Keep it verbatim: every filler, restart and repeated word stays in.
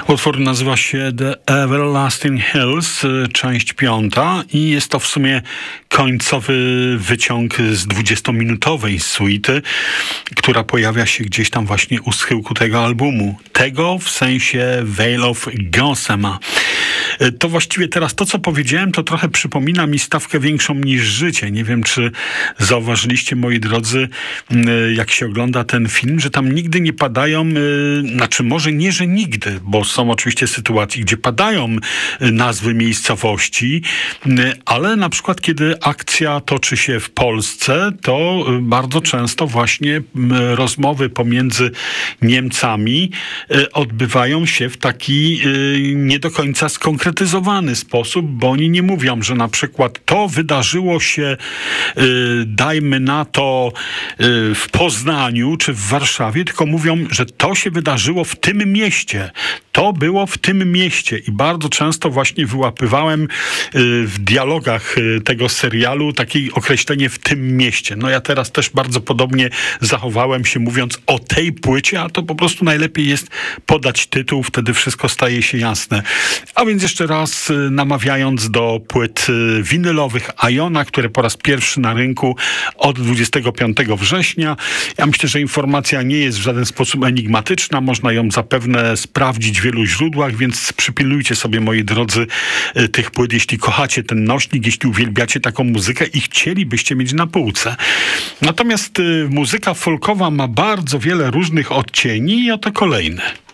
Utwór nazywa się The Everlasting Hills, część piąta i jest to w sumie końcowy wyciąg z dwudziestominutowej suity, która pojawia się gdzieś tam właśnie u schyłku tego albumu. Tego w sensie Veil of Gossamer. To właściwie teraz to, co powiedziałem, to trochę przypomina mi stawkę większą niż życie. Nie wiem, czy zauważyliście, moi drodzy, jak się ogląda ten film, że tam nigdy nie padają, znaczy może nie, że nigdy, bo są oczywiście sytuacje, gdzie padają nazwy miejscowości, ale na przykład kiedy akcja toczy się w Polsce, to bardzo często właśnie rozmowy pomiędzy Niemcami odbywają się w taki nie do końca skonkretyzowany sposób, bo oni nie mówią, że na przykład to wydarzyło się, dajmy na to, w Poznaniu czy w Warszawie, tylko mówią, że to się wydarzyło w tym mieście. To było w tym mieście i bardzo często właśnie wyłapywałem w dialogach tego serialu takie określenie w tym mieście. No ja teraz też bardzo podobnie zachowałem się, mówiąc o tej płycie, a to po prostu najlepiej jest podać tytuł, wtedy wszystko staje się jasne. A więc jeszcze raz namawiając do płyt winylowych Iona, które po raz pierwszy na rynku od dwudziestego piątego września. Ja myślę, że informacja nie jest w żaden sposób enigmatyczna. Można ją zapewne sprawdzić w wielu źródłach, więc przypilnujcie sobie, moi drodzy, tych płyt, jeśli kochacie ten nośnik, jeśli uwielbiacie taką muzykę i chcielibyście mieć na półce. Natomiast y, muzyka folkowa ma bardzo wiele różnych odcieni i oto kolejne.